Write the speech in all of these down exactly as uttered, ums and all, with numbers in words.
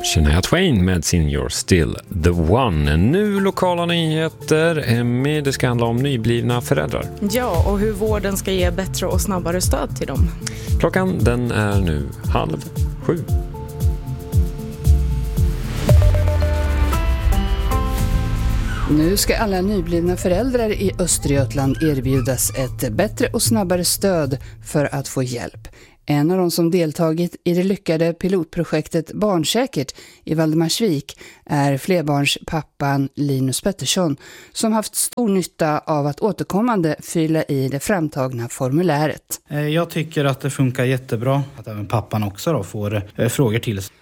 Shania Twain med sin You're Still the One. Nu lokala nyheter. Emmy, det ska handla om nyblivna föräldrar. Ja, och hur vården ska ge bättre och snabbare stöd till dem. Klockan den är nu halv sju. Nu ska alla nyblivna föräldrar i Östergötland erbjudas ett bättre och snabbare stöd för att få hjälp. En av de som deltagit i det lyckade pilotprojektet Barnsäkert i Valdemarsvik är flerbarnspappan Linus Pettersson, som haft stor nytta av att återkommande fylla i det framtagna formuläret. Jag tycker att det funkar jättebra att även pappan också då får eh, frågor till sig.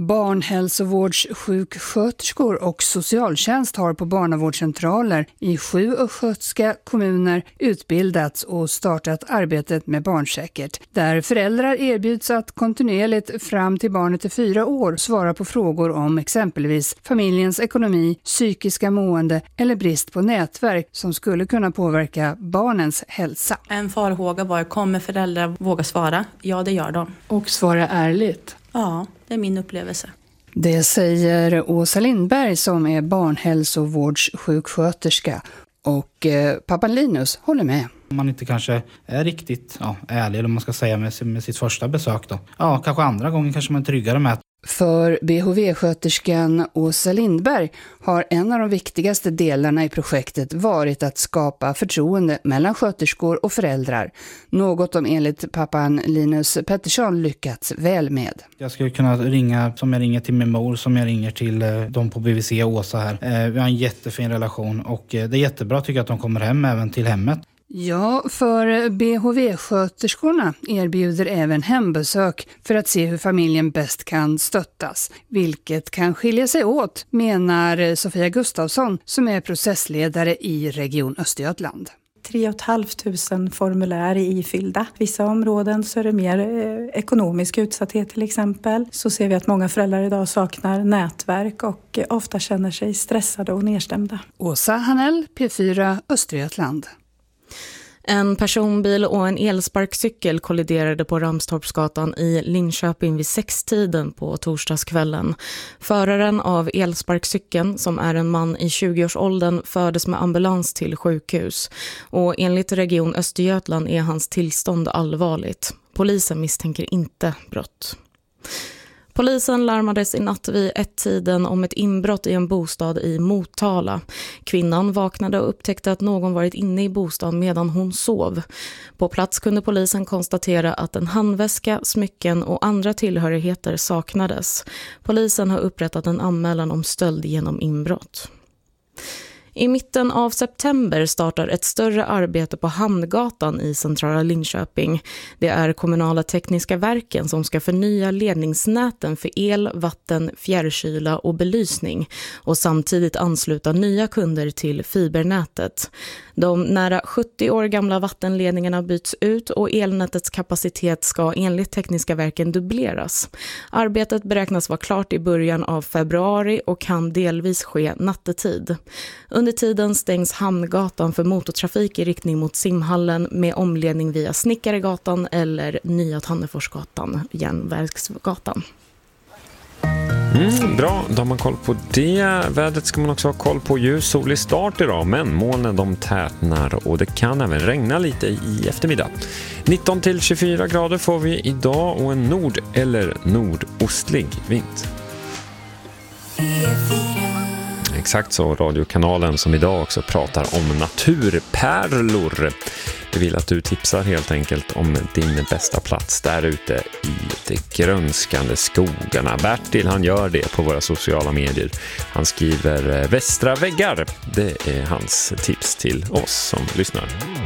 Barnhälsovårdssjuksköterskor och socialtjänst har på barnavårdscentraler i sju östgötska kommuner utbildats och startat arbetet med Barnsäkert, där föräldrar erbjuds att kontinuerligt fram till barnet är fyra år svara på frågor om exempelvis familjens ekonomi, psykiska mående eller brist på nätverk som skulle kunna påverka barnens hälsa. En farhåga var, kommer föräldrar våga svara? Ja, det gör de. Och svara ärligt. Ja, det är min upplevelse. Det säger Åsa Lindberg som är barnhälsovårdssjuksköterska, och eh, pappan Linus håller med. Om man inte kanske är riktigt ja, ärlig, eller man ska säga med, med sitt första besök då. Ja, kanske andra gången kanske man är tryggare med. För B H V-sköterskan Åsa Lindberg har en av de viktigaste delarna i projektet varit att skapa förtroende mellan sköterskor och föräldrar. Något de enligt pappan Linus Pettersson lyckats väl med. Jag skulle kunna ringa som jag ringer till min mor, som jag ringer till eh, de på B V C och Åsa här. Eh, vi har en jättefin relation och eh, det är jättebra tycker jag att de kommer hem även till hemmet. Ja, för B H V-sköterskorna erbjuder även hembesök för att se hur familjen bäst kan stöttas, vilket kan skilja sig åt, menar Sofia Gustafsson som är processledare i Region Östergötland. tre och ett halvt tusen formulär är ifyllda. Vissa områden så är det mer eh, ekonomisk utsatthet till exempel. Så ser vi att många föräldrar idag saknar nätverk och eh, ofta känner sig stressade och nedstämda. Åsa Hanell, P fyra Östergötland. En personbil och en elsparkcykel kolliderade på Ramstorpsgatan i Linköping vid sextiden på torsdagskvällen. Föraren av elsparkcykeln, som är en man i tjugoårsåldern, fördes med ambulans till sjukhus. Och enligt Region Östergötland är hans tillstånd allvarligt. Polisen misstänker inte brott. Polisen larmades i natt vid ett-tiden om ett inbrott i en bostad i Motala. Kvinnan vaknade och upptäckte att någon varit inne i bostaden medan hon sov. På plats kunde polisen konstatera att en handväska, smycken och andra tillhörigheter saknades. Polisen har upprättat en anmälan om stöld genom inbrott. I mitten av september startar ett större arbete på Hamngatan i centrala Linköping. Det är kommunala tekniska verken som ska förnya ledningsnäten för el, vatten, fjärrkyla och belysning och samtidigt ansluta nya kunder till fibernätet. De nära sjuttio år gamla vattenledningarna byts ut och elnätets kapacitet ska enligt tekniska verken dubbleras. Arbetet beräknas vara klart i början av februari och kan delvis ske nattetid. Under tiden stängs Hamngatan för motortrafik i riktning mot Simhallen med omledning via Snickaregatan eller Nya Tanneforsgatan, Järnverksgatan. Mm, bra, då har man koll på det. Vädret ska man också ha koll på. Ljus, solig start idag, men molnen de tätnar och det kan även regna lite i eftermiddag. nitton till tjugofyra grader får vi idag och en nord- eller nordostlig vind. Exakt så, radiokanalen som idag också pratar om naturpärlor. Jag vill att du tipsar helt enkelt om din bästa plats där ute i de grönskande skogarna. Bertil, han gör det på våra sociala medier. Han skriver Västra väggar. Det är hans tips till oss som lyssnar.